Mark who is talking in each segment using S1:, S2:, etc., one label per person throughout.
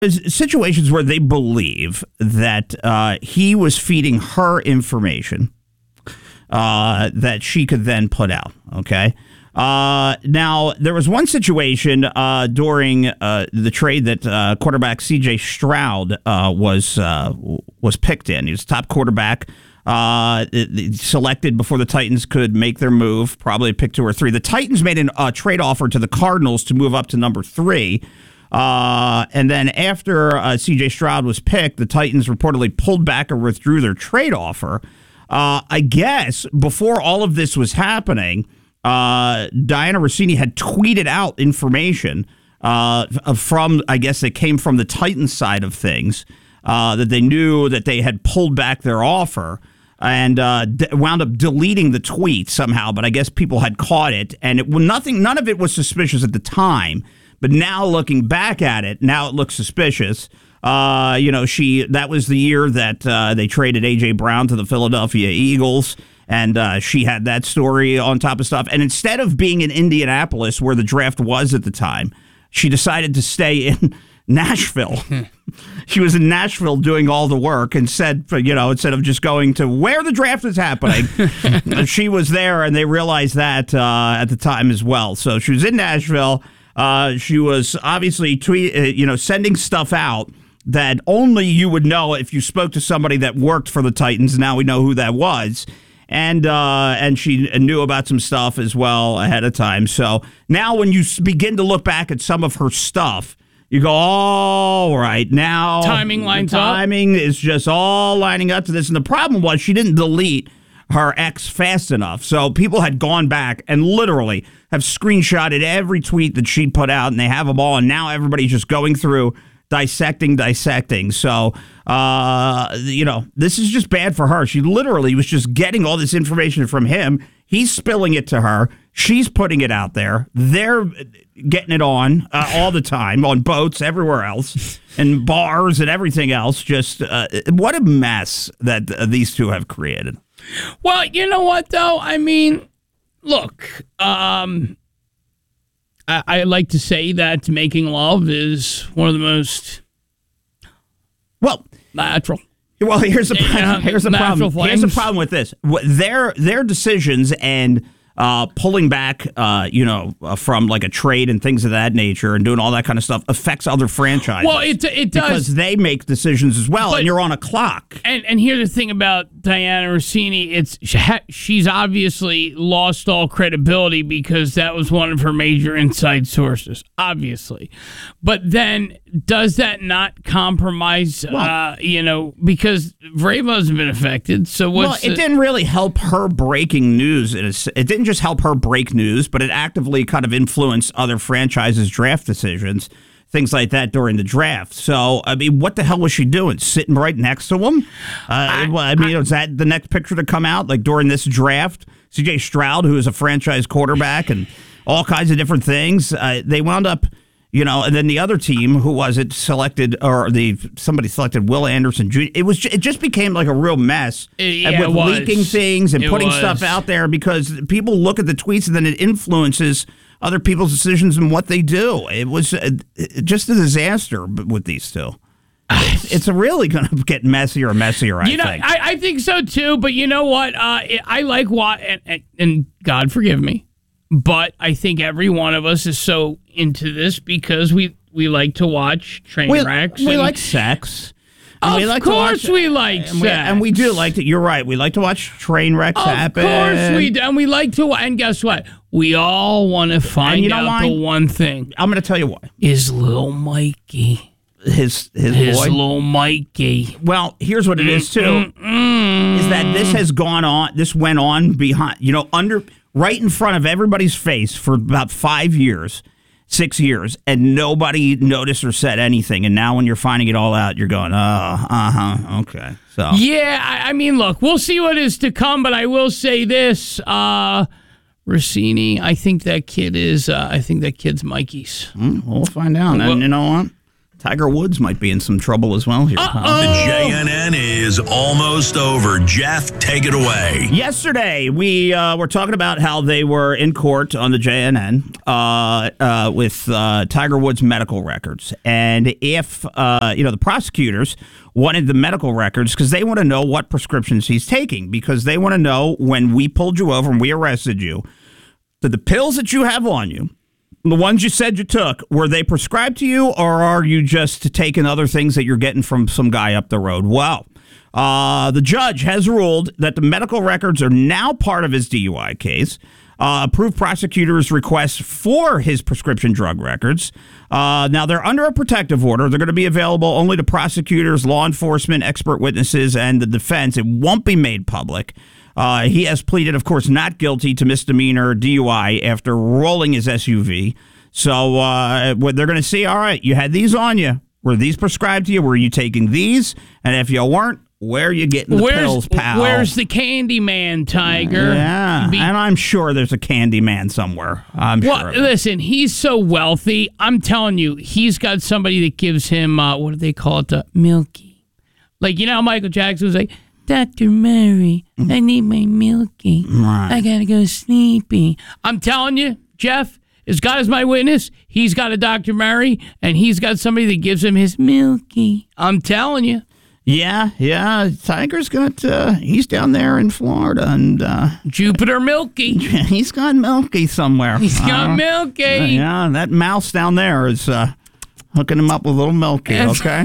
S1: There's situations where they believe that he was feeding her information that she could then put out. Okay. Now, there was one situation during the trade that quarterback C.J. Stroud was picked in. He was top quarterback. Selected before the Titans could make their move, probably pick 2 or 3. The Titans made a trade offer to the Cardinals to move up to number 3. And then after C.J. Stroud was picked, the Titans reportedly pulled back or withdrew their trade offer. I guess before all of this was happening, Diana Rossini had tweeted out information from, I guess it came from the Titans side of things, that they knew that they had pulled back their offer and wound up deleting the tweet somehow. But I guess people had caught it, and none of it was suspicious at the time. But now looking back at it, now it looks suspicious. That was the year that they traded A.J. Brown to the Philadelphia Eagles. And she had that story on top of stuff. And instead of being in Indianapolis, where the draft was at the time, she decided to stay in Nashville. She was in Nashville doing all the work and said, instead of just going to where the draft is happening, she was there, and they realized that at the time as well. So she was in Nashville. She was obviously sending stuff out that only you would know if you spoke to somebody that worked for the Titans. Now we know who that was. And she knew about some stuff as well ahead of time. So now when you begin to look back at some of her stuff, you go, all right, now
S2: timing lines up.
S1: Timing is just all lining up to this. And the problem was she didn't delete her ex fast enough. So people had gone back and literally have screenshotted every tweet that she put out, and they have them all. And now everybody's just going through dissecting. So, this is just bad for her. She literally was just getting all this information from him. He's spilling it to her. She's putting it out there. They're getting it on all the time, on boats, everywhere else, and bars and everything else. Just what a mess that these two have created.
S2: Well, you know what, though? I mean, look, I like to say that making love is one of the most natural.
S1: Well, here's the problem. Here's the problem with this. Their decisions and pulling back, from like a trade and things of that nature and doing all that kind of stuff affects other franchises.
S2: Well, it does.
S1: Because they make decisions as well, and you're on a clock.
S2: And here's the thing about Diana Rossini. She's obviously lost all credibility because that was one of her major inside sources, obviously. But then does that not compromise, because Vrabo hasn't been affected. So it
S1: didn't really help her breaking news. It didn't just help her break news, but it actively kind of influenced other franchises' draft decisions, things like that during the draft. So, I mean, what the hell was she doing? Sitting right next to him? Was that the next picture to come out, like during this draft? C.J. Stroud, who is a franchise quarterback and all kinds of different things. They wound up... and then the other team, who was it, selected, somebody selected Will Anderson Jr. It just became like a real mess with leaking things and putting stuff out there because people look at the tweets and then it influences other people's decisions and what they do. It was just a disaster with these two. It's really going to get messier and messier, I think.
S2: I think so too, but you know what? I like and God forgive me. But I think every one of us is so into this because we like to watch train wrecks.
S1: We like sex.
S2: Of course we like sex.
S1: And we do like to, you're right, we like to watch train wrecks happen.
S2: Of course we do. And we like to, and guess what? We all want to find out the one thing.
S1: I'm going to tell you why.
S2: Is little Mikey.
S1: His boy?
S2: Little Mikey.
S1: Well, here's what it is, too. Is that this went on behind, right in front of everybody's face for about 6 years, and nobody noticed or said anything. And now when you're finding it all out, you're going, okay. So
S2: yeah, I mean, look, we'll see what is to come, but I will say this, Rossini, I think that kid's Mikey's.
S1: We'll find out. And you know what? Tiger Woods might be in some trouble as well here.
S3: The JNN is almost over. Jeff, take it away.
S1: Yesterday, we were talking about how they were in court on the JNN with Tiger Woods' medical records. And if, the prosecutors wanted the medical records because they want to know what prescriptions he's taking, because they want to know when we pulled you over and we arrested you, that the pills that you have on you, the ones you said you took, were they prescribed to you, or are you just taking other things that you're getting from some guy up the road? Well, the judge has ruled that the medical records are now part of his DUI case. Approved prosecutors' requests for his prescription drug records. Now, they're under a protective order. They're going to be available only to prosecutors, law enforcement, expert witnesses, and the defense. It won't be made public. He has pleaded, of course, not guilty to misdemeanor DUI after rolling his SUV. So they're going to see, all right, you had these on you. Were these prescribed to you? Were you taking these? And if you weren't, where are you getting the pills, pal?
S2: Where's the candy man, Tiger?
S1: Yeah, and I'm sure there's a candy man somewhere. I'm sure.
S2: Listen, he's so wealthy. I'm telling you, he's got somebody that gives him, what do they call it, Milky. Like, you know how Michael Jackson was like, Dr. Murray, I need my Milky.
S1: Right.
S2: I got to go sleepy. I'm telling you, Jeff, as God is my witness, he's got a Dr. Murray, and he's got somebody that gives him his Milky. I'm telling you.
S1: Yeah. Tiger's he's down there in Florida, and
S2: Jupiter Milky.
S1: He's got Milky somewhere.
S2: He's got Milky.
S1: Yeah, that mouse down there is hooking him up with a little Milky, okay?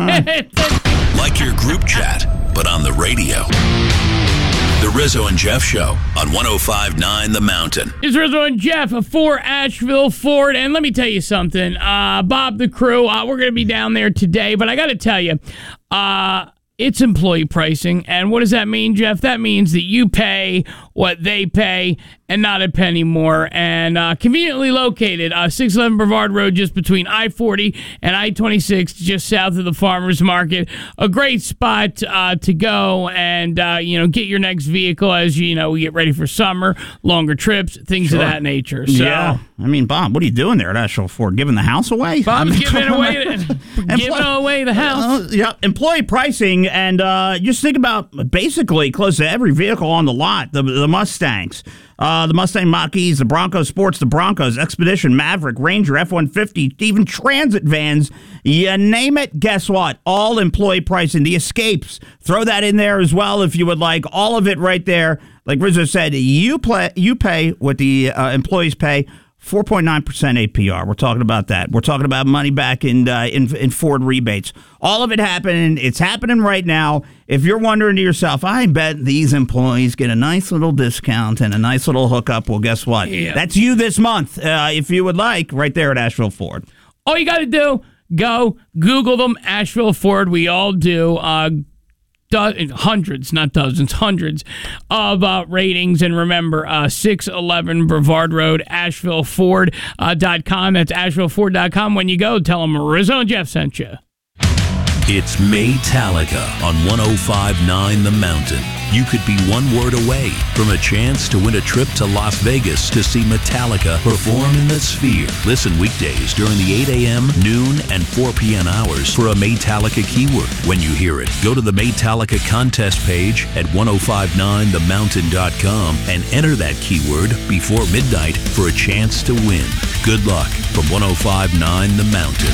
S3: Like your group chat, but on the radio. The Rizzo and Jeff Show on 105.9 The Mountain.
S2: It's Rizzo and Jeff for Asheville Ford. And let me tell you something. Bob, the crew, we're going to be down there today. But I got to tell you, it's employee pricing. And what does that mean, Jeff? That means that you pay what they pay and not a penny more. And conveniently located, 611 Brevard Road, just between I-40 and I-26, just south of the Farmers Market. A great spot to go and, get your next vehicle as we get ready for summer, longer trips, things of that nature. So,
S1: yeah. I mean, Bob, what are you doing there at Asheville Ford? Giving the house away?
S2: Bob's giving away the house.
S1: Employee pricing, and just think about basically close to every vehicle on the lot, the Mustangs. The Mustang Mach-E's, the Bronco Sports, the Broncos, Expedition, Maverick, Ranger, F-150, even Transit vans, you name it, guess what? All employee pricing. The Escapes, throw that in there as well if you would like. All of it right there. Like Rizzo said, you pay what the employees pay. 4.9% APR. We're talking about that. We're talking about money back in Ford rebates. All of it happening. It's happening right now. If you're wondering to yourself, I bet these employees get a nice little discount and a nice little hookup. Well, guess what?
S2: Yeah.
S1: That's you this month, if you would like, right there at Asheville Ford.
S2: All you got to do, go Google them, Asheville Ford. We all do. Hundreds, not dozens, hundreds of ratings. And remember, 611 Brevard Road, AshevilleFord.com. That's AshevilleFord.com. When you go, tell them Rizzo and Jeff sent you.
S3: It's Maytalica on 105.9 The Mountain. You could be one word away from a chance to win a trip to Las Vegas to see Metallica perform in the Sphere. Listen weekdays during the 8 a.m., noon, and 4 p.m. hours for a Maytalica keyword. When you hear it, go to the Maytalica contest page at 1059themountain.com and enter that keyword before midnight for a chance to win. Good luck from 105.9 The Mountain.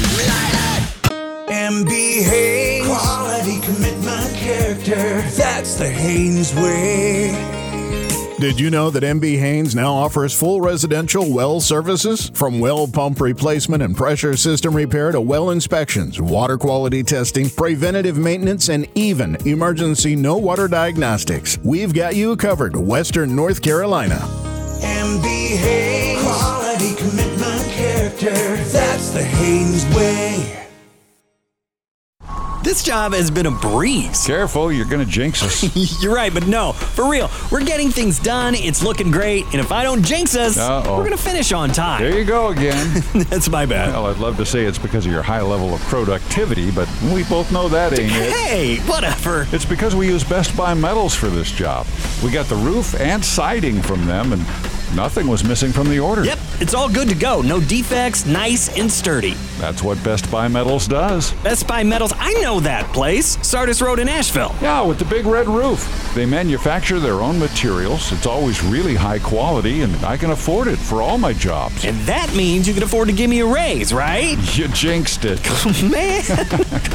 S4: MB Haynes, quality, commitment, character. That's the Haynes way.
S5: Did you know that MB Haynes now offers full residential well services? From well pump replacement and pressure system repair to well inspections, water quality testing, preventative maintenance, and even emergency no water diagnostics. We've got you covered, Western North Carolina.
S4: MB Haynes, quality, commitment, character. That's the Haynes way.
S6: This job has been a breeze.
S7: Careful, you're going to jinx us.
S6: You're right, but no, for real. We're getting things done, it's looking great, and if I don't jinx us, we're going to finish on time.
S7: There you go again.
S6: That's my bad.
S7: Well, I'd love to say it's because of your high level of productivity, but we both know that ain't it.
S6: Hey, whatever.
S7: It's because we use Best Buy metals for this job. We got the roof and siding from them, and Nothing was missing from the order.
S6: Yep, it's all good to go. No defects, nice and sturdy.
S7: That's what Best Buy Metals does.
S6: Best Buy Metals, I know that place. Sardis Road in Asheville.
S7: Yeah, with the big red roof. They manufacture their own materials. It's always really high quality, and I can afford it for all my jobs.
S6: And that means you can afford to give me a raise, right?
S7: You jinxed it.
S6: Man.